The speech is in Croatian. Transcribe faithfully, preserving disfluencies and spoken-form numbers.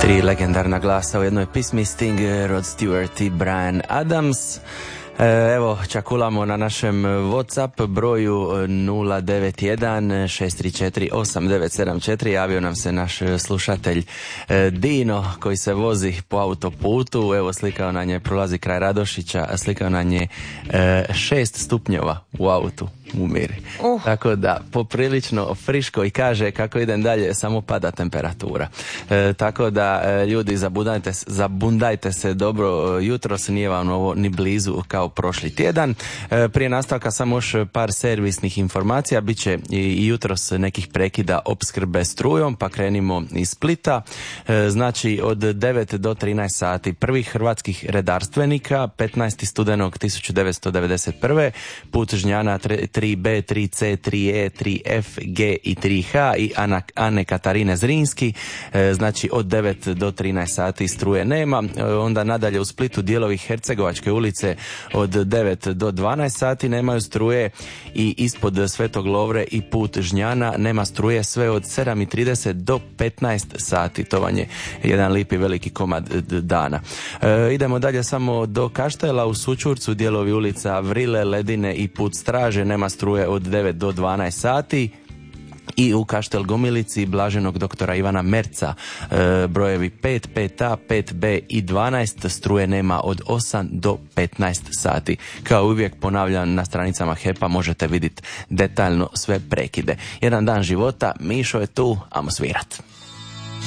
Tri legendarna glasa u jednoj pismi, Sting, Rod Stewart i Bryan Adams. Evo, čakulamo na našem WhatsApp broju nula devet jedan šest tri četiri osam devet sedam četiri. Javio nam se naš slušatelj Dino koji se vozi po autoputu. Evo, slikao na nje, prolazi kraj Radošića, a slikao na nje šest stupnjeva u autu. Umiri. Uh. Tako da, poprilično friško i kaže kako idem dalje, samo pada temperatura. E, tako da, e, ljudi, zabundajte, zabundajte se dobro, jutros nije vam ovo ni blizu kao prošli tjedan. E, prije nastavka samo još par servisnih informacija, bit će i, i jutros nekih prekida opskrbe strujom, pa krenimo iz Splita. E, znači, od devet do trinaest sati prvih hrvatskih redarstvenika, petnaesti studenog tisuću devetsto devedeset prve, put Žnjana tri be, tri ce, tri e, tri ef, ge i tri ha i Ana, Ane Katarine Zrinski, e, znači od devet do trinaest sati struje nema. E, onda nadalje u Splitu dijelovi Hercegovačke ulice od devet do dvanaest sati nemaju struje i ispod Svetog Lovre i put Žnjana nema struje sve od sedam i trideset do petnaest sati. To vam je jedan lipi veliki komad dana. E, idemo dalje samo do Kaštela u Sučurcu, dijelovi ulica Vrile, Ledine i put Straže nema struje od devet do dvanaest sati. I u Kaštel Gomilici Blaženog doktora Ivana Merca, e, brojevi pet, pet a, pet be i dvanaest, struje nema od osam do petnaest sati. Kao uvijek ponavljam, na stranicama H E P-a možete vidjeti detaljno sve prekide. Jedan dan života, Mišo je tu, amo svirat.